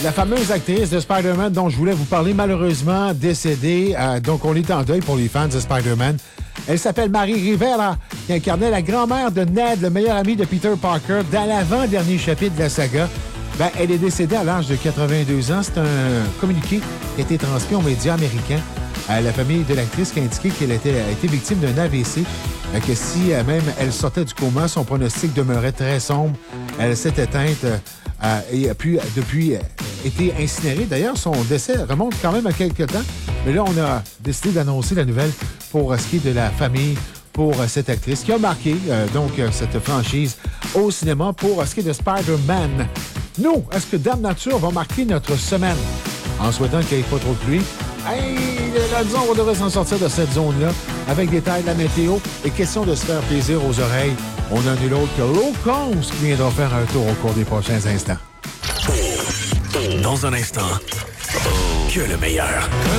La fameuse actrice de Spider-Man dont je voulais vous parler, malheureusement décédée. Donc, on est en deuil pour les fans de Spider-Man. Elle s'appelle Marie Rivera, qui incarnait la grand-mère de Ned, le meilleur ami de Peter Parker, dans l'avant-dernier chapitre de la saga. Elle est décédée à l'âge de 82 ans. C'est un communiqué qui a été transmis aux médias américains. La famille de l'actrice qui a indiqué qu'elle a été victime d'un AVC, que si même elle sortait du coma, son pronostic demeurait très sombre. Elle s'est éteinte et a depuis été incinérée. D'ailleurs, son décès remonte quand même à quelques temps. Mais là, on a décidé d'annoncer la nouvelle pour ce qui est de la famille pour cette actrice qui a marqué cette franchise au cinéma pour ce qui est de Spider-Man. Nous, est-ce que Dame Nature va marquer notre semaine en souhaitant qu'il n'y ait pas trop de pluie? Hey, disons, on devrait s'en sortir de cette zone-là avec des détails de la météo et question de se faire plaisir aux oreilles. On a nul autre que Locons qui viendra faire un tour au cours des prochains instants. Dans un instant, que le meilleur.